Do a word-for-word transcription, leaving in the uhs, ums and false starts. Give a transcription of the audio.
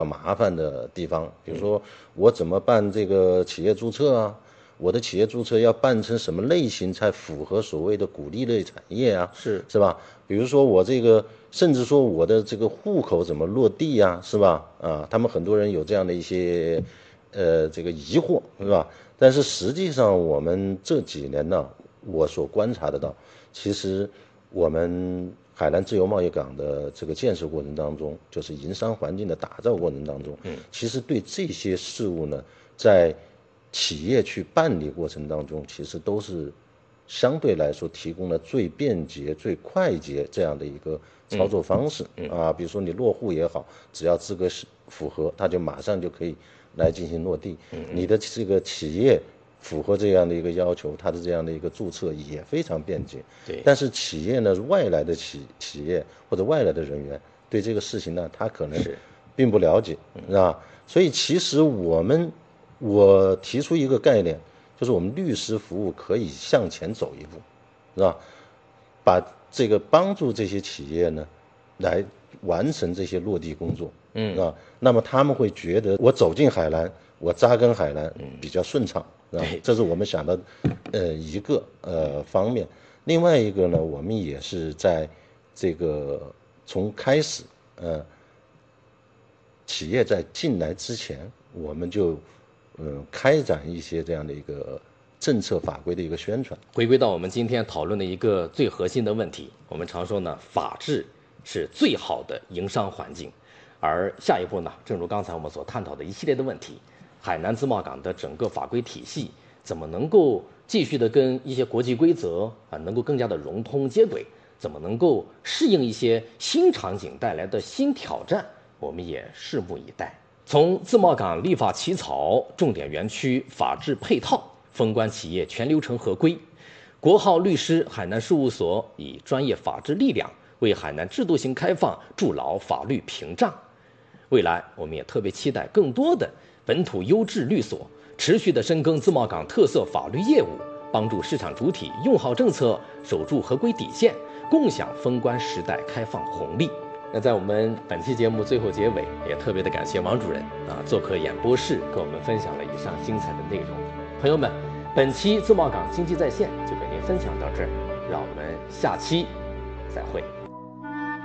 麻烦的地方，比如说我怎么办这个企业注册啊？我的企业注册要办成什么类型才符合所谓的鼓励类产业啊？ 是是吧？比如说我这个，甚至说我的这个户口怎么落地呀、是吧？啊，他们很多人有这样的一些呃这个疑惑，是吧？但是实际上我们这几年呢，我所观察得到，其实我们海南自由贸易港的这个建设过程当中，就是营商环境的打造过程当中，嗯，其实对这些事物呢，在企业去办理过程当中，其实都是相对来说提供了最便捷、最快捷这样的一个操作方式、嗯嗯、啊。比如说你落户也好，只要资格是符合，它就马上就可以来进行落地。嗯嗯你的这个企业符合这样的一个要求，它的这样的一个注册也非常便捷。 对， 但是企业呢，外来的企企业或者外来的人员对这个事情呢，他可能并不了解，是吧？所以其实我们我提出一个概念，就是我们律师服务可以向前走一步，是吧？把这个帮助这些企业呢，来完成这些落地工作，嗯啊，那么他们会觉得我走进海南，我扎根海南比较顺畅，啊，这是我们想的，呃，一个呃方面。另外一个呢，我们也是在这个从开始，呃，企业在进来之前，我们就嗯开展一些这样的一个政策法规的一个宣传。 回归到我们今天讨论的一个最核心的问题，我们常说呢，法治是最好的营商环境。而下一步呢，正如刚才我们所探讨的一系列的问题，海南自贸港的整个法规体系怎么能够继续的跟一些国际规则啊，能够更加的融通接轨，怎么能够适应一些新场景带来的新挑战，我们也拭目以待。从自贸港立法起草、重点园区法治配套、封关企业全流程合规，国浩律师海南事务所以专业法治力量为海南制度性开放筑牢法律屏障。未来我们也特别期待更多的本土优质律所持续的深耕自贸港特色法律业务，帮助市场主体用好政策，守住合规底线，共享封关时代开放红利。那在我们本期节目最后结尾，也特别的感谢王主任啊做客演播室，跟我们分享了以上精彩的内容。朋友们，本期自贸港经济在线就跟您分享到这儿，让我们下期再会。